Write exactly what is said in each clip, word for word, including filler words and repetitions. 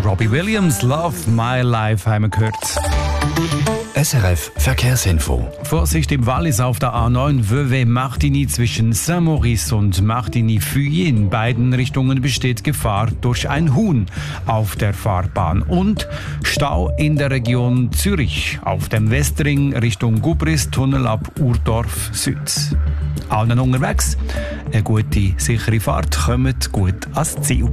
Robbie Williams, Love My Life, haben wir gehört. S R F Verkehrsinfo. Vorsicht im Wallis auf der A neun Vevey-Martigny zwischen Saint-Maurice und Martigny-Feuilly. In beiden Richtungen besteht Gefahr durch ein Huhn auf der Fahrbahn. Und Stau in der Region Zürich auf dem Westring Richtung Gubris, Tunnel ab Urdorf Süd. Allen unterwegs eine gute, sichere Fahrt, kommt gut ans Ziel.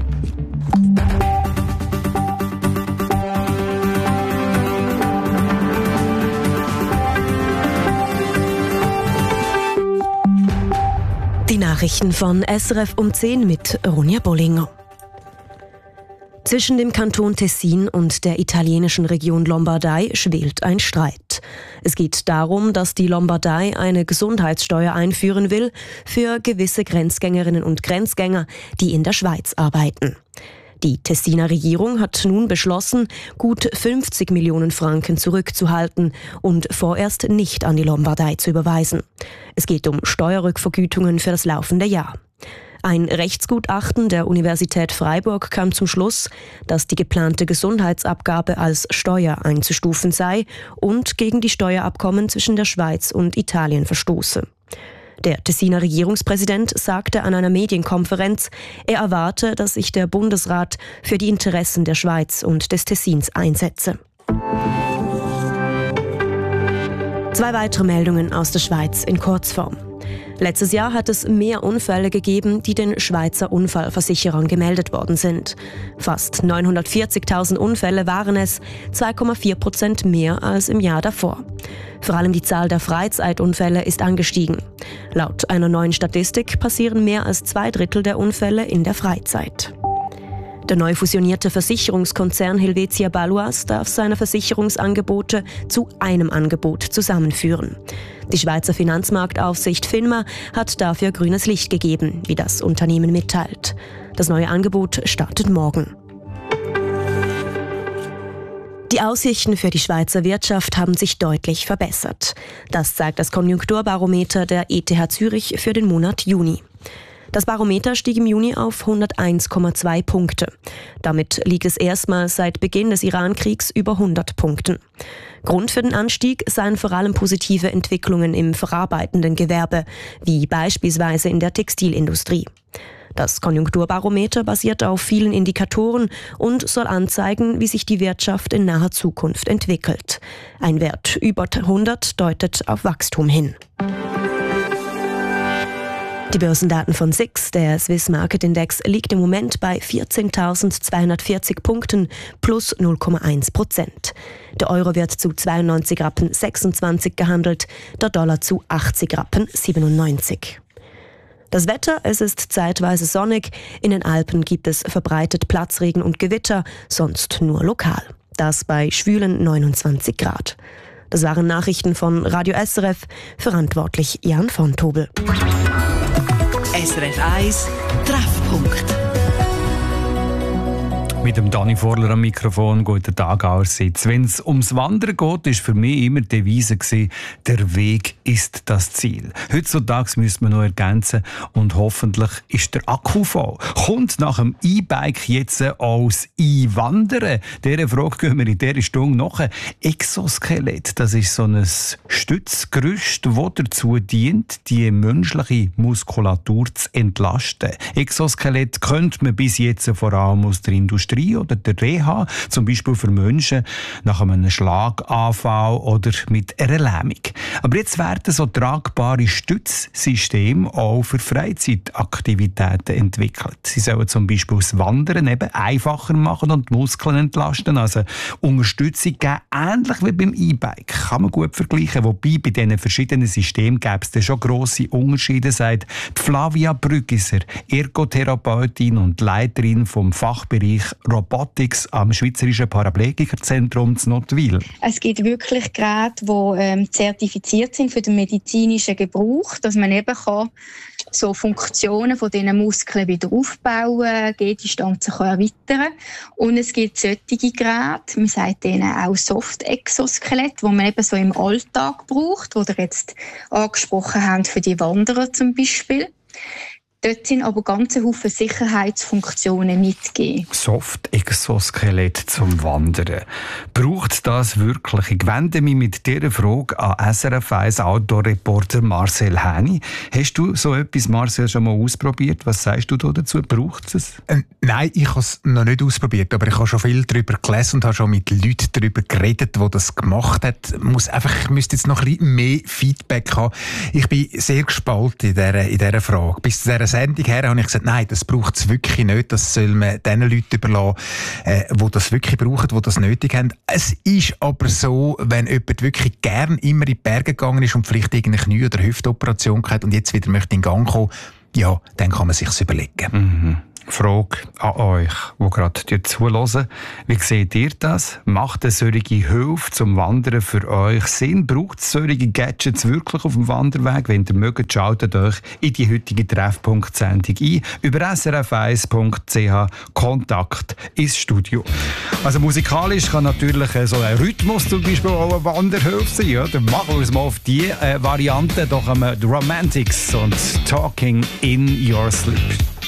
Die Nachrichten von S R F um zehn mit Ronja Bollinger. Zwischen dem Kanton Tessin und der italienischen Region Lombardei schwelt ein Streit. Es geht darum, dass die Lombardei eine Gesundheitssteuer einführen will für gewisse Grenzgängerinnen und Grenzgänger, die in der Schweiz arbeiten. Die Tessiner Regierung hat nun beschlossen, gut fünfzig Millionen Franken zurückzuhalten und vorerst nicht an die Lombardei zu überweisen. Es geht um Steuerrückvergütungen für das laufende Jahr. Ein Rechtsgutachten der Universität Freiburg kam zum Schluss, dass die geplante Gesundheitsabgabe als Steuer einzustufen sei und gegen die Steuerabkommen zwischen der Schweiz und Italien verstoße. Der Tessiner Regierungspräsident sagte an einer Medienkonferenz, er erwarte, dass sich der Bundesrat für die Interessen der Schweiz und des Tessins einsetze. Zwei weitere Meldungen aus der Schweiz in Kurzform. Letztes Jahr hat es mehr Unfälle gegeben, die den Schweizer Unfallversicherern gemeldet worden sind. Fast neunhundertvierzigtausend Unfälle waren es, zwei Komma vier Prozent mehr als im Jahr davor. Vor allem die Zahl der Freizeitunfälle ist angestiegen. Laut einer neuen Statistik passieren mehr als zwei Drittel der Unfälle in der Freizeit. Der neu fusionierte Versicherungskonzern Helvetia Baloise darf seine Versicherungsangebote zu einem Angebot zusammenführen. Die Schweizer Finanzmarktaufsicht FINMA hat dafür grünes Licht gegeben, wie das Unternehmen mitteilt. Das neue Angebot startet morgen. Die Aussichten für die Schweizer Wirtschaft haben sich deutlich verbessert. Das zeigt das Konjunkturbarometer der E T H Zürich für den Monat Juni. Das Barometer stieg im Juni auf hunderteins Komma zwei Punkte. Damit liegt es erstmals seit Beginn des Iran-Kriegs über hundert Punkten. Grund für den Anstieg seien vor allem positive Entwicklungen im verarbeitenden Gewerbe, wie beispielsweise in der Textilindustrie. Das Konjunkturbarometer basiert auf vielen Indikatoren und soll anzeigen, wie sich die Wirtschaft in naher Zukunft entwickelt. Ein Wert über hundert deutet auf Wachstum hin. Die Börsendaten von S I X, der Swiss Market Index, liegt im Moment bei vierzehntausendzweihundertvierzig Punkten plus null Komma eins Prozent. Der Euro wird zu zweiundneunzig Rappen sechsundzwanzig gehandelt, der Dollar zu achtzig Rappen siebenundneunzig. Das Wetter, es ist zeitweise sonnig, in den Alpen gibt es verbreitet Platzregen und Gewitter, sonst nur lokal. Das bei schwülen neunundzwanzig Grad. Das waren Nachrichten von Radio S R F, verantwortlich Jan von Tobel. S R F eins Treffpunkt. Mit dem Dani Vorler am Mikrofon, guten Tag allerseits. Wenn es ums Wandern geht, ist für mich immer die Devise gewesen, der Weg ist das Ziel. Heutzutage müssen wir noch ergänzen und hoffentlich ist der Akku voll. Kommt nach dem E-Bike jetzt auch das E-Wandern? Dieser Frage gehen wir in dieser Stunde nach. Exoskelett, das ist so ein Stützgerüst, das dazu dient, die menschliche Muskulatur zu entlasten. Exoskelett könnte man bis jetzt vor allem aus der Industrie oder der Reha, zum Beispiel für Menschen nach einem Schlaganfall oder mit einer Lähmung. Aber jetzt werden so tragbare Stützsysteme auch für Freizeitaktivitäten entwickelt. Sie sollen zum Beispiel das Wandern eben einfacher machen und die Muskeln entlasten, also Unterstützung geben, ähnlich wie beim E-Bike. Kann man gut vergleichen, wobei bei diesen verschiedenen Systemen gäbe es schon grosse Unterschiede, sagt Flavia Brüggiser, Ergotherapeutin und Leiterin vom Fachbereich Robotics am Schweizerischen Paraplegikerzentrum in Nottwil. Es gibt wirklich Geräte, die ähm, zertifiziert sind für den medizinischen Gebrauch, dass man eben kann so Funktionen von diesen Muskeln wieder aufbauen, Gehdistanzen kann erweitern. Und es gibt solche Geräte, man sagt denen auch Soft-Exoskelett, die man eben so im Alltag braucht, die ihr jetzt angesprochen habt für die Wanderer zum Beispiel. Dort sind aber ganz Haufen Sicherheitsfunktionen mitgegeben. Soft-Exoskelett zum Wandern. Braucht das wirklich? Ich wende mich mit dieser Frage an S R F eins Outdoor-Reporter Marcel Häni. Hast du so etwas, Marcel, schon mal ausprobiert? Was sagst du dazu? Braucht es? Ähm, nein, ich habe es noch nicht ausprobiert, aber ich habe schon viel darüber gelesen und habe schon mit Leuten darüber geredet, die das gemacht haben. Ich, muss einfach, ich müsste jetzt noch ein bisschen mehr Feedback haben. Ich bin sehr gespalten in dieser, in dieser Frage. Bis zu dieser Sendung her habe ich gesagt, nein, das braucht es wirklich nicht. Das soll man den Leuten überlassen, äh, die das wirklich brauchen, die das nötig haben. Es ist aber so, wenn jemand wirklich gern immer in die Berge gegangen ist und vielleicht irgendeine Knie- oder Hüftoperation hat und jetzt wieder möchte in Gang kommen, ja, dann kann man sich's überlegen. Mhm. Frage an euch, die gerade zuhören. Wie seht ihr das? Macht eine solche Hilfe zum Wandern für euch Sinn? Braucht es solche Gadgets wirklich auf dem Wanderweg? Wenn ihr mögt, schaltet euch in die heutige Treffpunkt-Sendung ein. Über s r f eins punkt c h Kontakt ins Studio. Also musikalisch kann natürlich so ein Rhythmus zum Beispiel auch eine Wanderhilfe sein. Ja? Dann machen wir uns mal auf die äh, Variante. Doch haben wir die Romantics und Talking in Your Sleep.